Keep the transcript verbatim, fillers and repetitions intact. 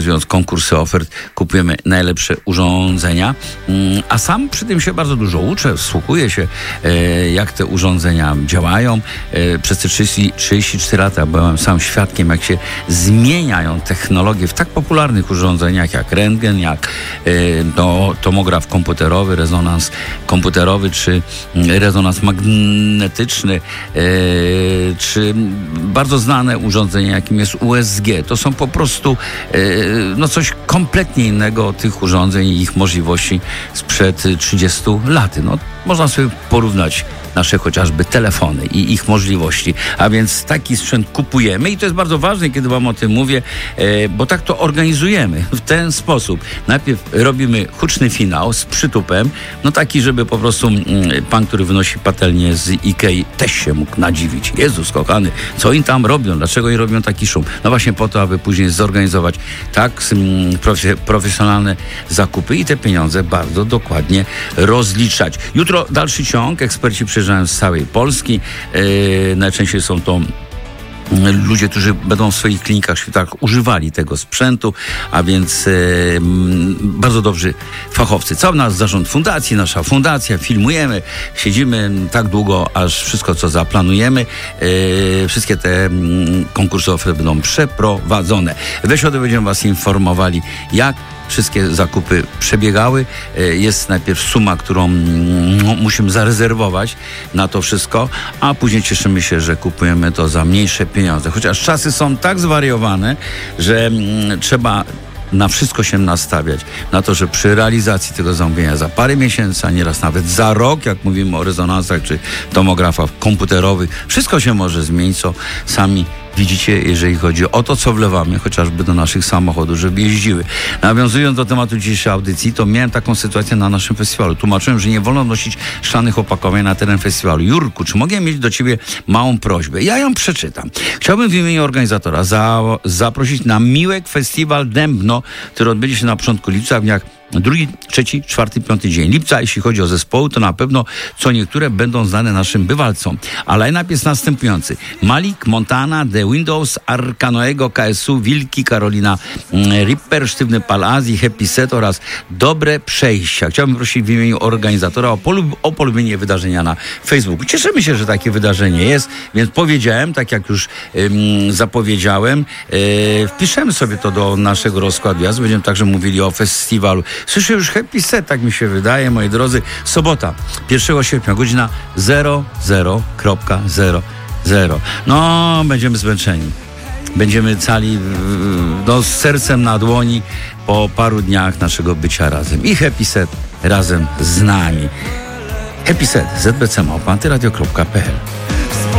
Organizując konkursy ofert, kupujemy najlepsze urządzenia, a sam przy tym się bardzo dużo uczę, wsłuchuję się, jak te urządzenia działają. Przez te trzydzieści, trzydzieści cztery lata byłem sam świadkiem, jak się zmieniają technologie w tak popularnych urządzeniach jak rentgen, jak to, tomograf komputerowy, rezonans komputerowy, czy rezonans magnetyczny, czy bardzo znane urządzenie, jakim jest U S G. To są po prostu no coś kompletnie innego od tych urządzeń i ich możliwości sprzed trzydziestu lat. No, można sobie porównać nasze chociażby telefony i ich możliwości. A więc taki sprzęt kupujemy i to jest bardzo ważne, kiedy wam o tym mówię, e, bo tak to organizujemy w ten sposób. Najpierw robimy huczny finał z przytupem, no taki, żeby po prostu mm, pan, który wynosi patelnię z Ikei, też się mógł nadziwić. Jezus kochany, co oni tam robią? Dlaczego oni robią taki szum? No właśnie po to, aby później zorganizować tak mm, profe- profesjonalne zakupy i te pieniądze bardzo dokładnie rozliczać. Jutro dalszy ciąg, eksperci przyjeżdżają z całej Polski. Yy, najczęściej są to ludzie, którzy będą w swoich klinikach, szpitalach używali tego sprzętu, a więc e, m, bardzo dobrzy fachowcy. Cały nasz zarząd fundacji, nasza fundacja, filmujemy, siedzimy tak długo, aż wszystko, co zaplanujemy, e, wszystkie te m, konkursy ofert będą przeprowadzone. We środę będziemy was informowali, jak wszystkie zakupy przebiegały. Jest najpierw suma, którą no, musimy zarezerwować na to wszystko, a później cieszymy się, że kupujemy to za mniejsze pieniądze. Chociaż czasy są tak zwariowane, że mm, trzeba na wszystko się nastawiać. Na to, że przy realizacji tego zamówienia za parę miesięcy, a nieraz nawet za rok, jak mówimy o rezonansach czy tomografach komputerowych, wszystko się może zmienić, co sami widzicie, jeżeli chodzi o to, co wlewamy chociażby do naszych samochodów, żeby jeździły. Nawiązując do tematu dzisiejszej audycji, to miałem taką sytuację na naszym festiwalu. Tłumaczyłem, że nie wolno nosić szklanych opakowań na teren festiwalu. Jurku, czy mogę mieć do ciebie małą prośbę? Ja ją przeczytam. Chciałbym w imieniu organizatora za, zaprosić na Miłek Festiwal Dębno, który odbędzie się na początku lipca, w dniach drugi, trzeci, czwarty, piąty dzień lipca. Jeśli chodzi o zespoły, to na pewno co niektóre będą znane naszym bywalcom. A line-up jest następujący. Malik, Montana, The Windows, Arkanoego, K S U, Wilki, Karolina Ripper, Sztywny Pal Azji, Happy Set oraz Dobre Przejścia. Chciałbym prosić w imieniu organizatora o, polub- o polubienie wydarzenia na Facebooku. Cieszymy się, że takie wydarzenie jest, więc powiedziałem, tak jak już ym, zapowiedziałem, yy, wpiszemy sobie to do naszego rozkładu jazdy. Będziemy także mówili o festiwalu. Słyszę już Happy Set, tak mi się wydaje, moi drodzy. Sobota, pierwszego sierpnia, godzina zero zero zero zero. No, będziemy zmęczeni. Będziemy cali no, z sercem na dłoni po paru dniach naszego bycia razem. I Happy Set razem z nami. Happy Set, z b c małpa antyradio kropka p l.